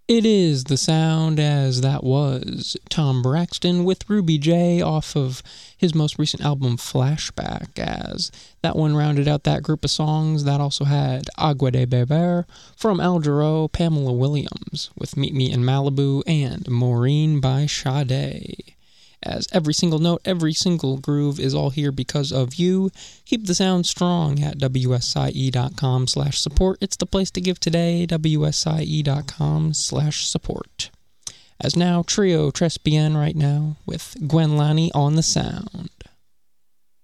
It is the sound as that was Tom Braxton with Ruby J off of his most recent album Flashback, as that one rounded out that group of songs. That also had Agua de Beber from Al Jarreau, Pamela Williams with Meet Me in Malibu, and Maureen by Sade. As every single note, every single groove is all here because of you. Keep the sound strong at wsie.com/support. It's the place to give today, wsie.com/support. As now, Trio Tres Bien right now with Gwen Lani on the sound.